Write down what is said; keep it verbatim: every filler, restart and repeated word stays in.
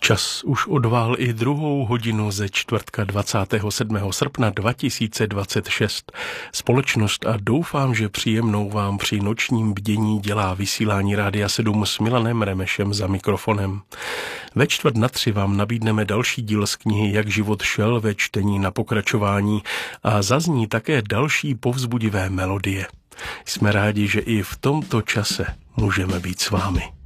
Čas už odvál i druhou hodinu ze čtvrtka dvacátého sedmého srpna dva tisíce dvacet šest. Společnost a doufám, že příjemnou vám při nočním bdění dělá vysílání Rádia sedm s Milanem Remešem za mikrofonem. Ve čtvrt na tři vám nabídneme další díl z knihy Jak život šel ve čtení na pokračování a zazní také další povzbudivé melodie. Jsme rádi, že i v tomto čase můžeme být s vámi.